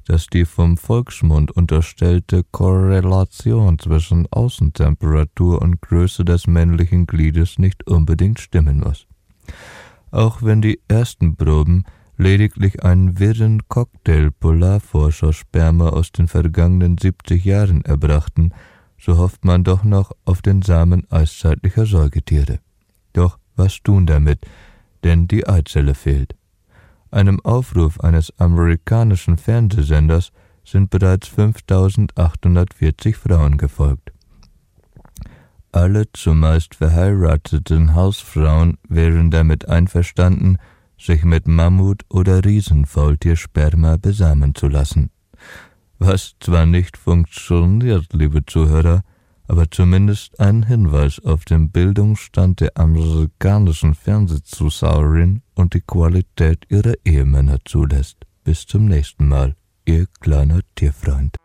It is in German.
dass die vom Volksmund unterstellte Korrelation zwischen Außentemperatur und Größe des männlichen Gliedes nicht unbedingt stimmen muss. Auch wenn die ersten Proben lediglich einen wirren Cocktail Polarforscher-Sperma aus den vergangenen 70 Jahren erbrachten, so hofft man doch noch auf den Samen eiszeitlicher Säugetiere. Doch was tun damit, denn die Eizelle fehlt. Einem Aufruf eines amerikanischen Fernsehsenders sind bereits 5.840 Frauen gefolgt. Alle zumeist verheirateten Hausfrauen wären damit einverstanden, sich mit Mammut- oder Riesenfaultiersperma besamen zu lassen. Was zwar nicht funktioniert, liebe Zuhörer, aber zumindest ein Hinweis auf den Bildungsstand der amerikanischen Fernsehzuschauerin und die Qualität ihrer Ehemänner zulässt. Bis zum nächsten Mal, Ihr kleiner Tierfreund.